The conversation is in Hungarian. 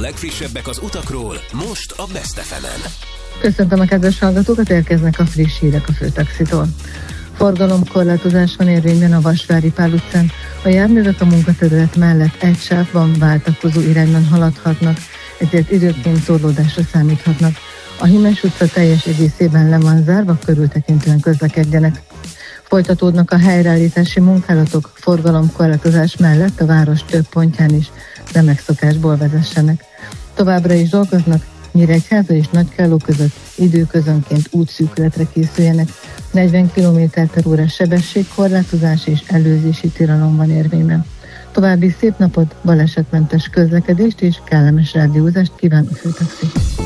legfrissebbek az utakról, most a Best FM-en. Köszöntöm a kedves hallgatókat, érkeznek a friss hírek a Főtaxitól. Forgalomkorlátozás van érvényben a Vasvári Pál utcán. A járművek a munkaterület mellett egy sávban váltakozó irányban haladhatnak, ezért időnként torlódásra számíthatnak. A Himes utca teljes egészében le van zárva, körültekintően közlekedjenek. Folytatódnak a helyreállítási munkálatok, forgalomkorlátozás mellett a város több pontján is, de megszokásból vezessenek. Továbbra is dolgoznak, Nyíregyháza és Nagykálló között időközönként útszűkületre készüljenek. 40 km/h sebességkorlátozás és előzési tilalom van érvényben. További szép napot, balesetmentes közlekedést és kellemes rádiózást kíván a Főtaxi.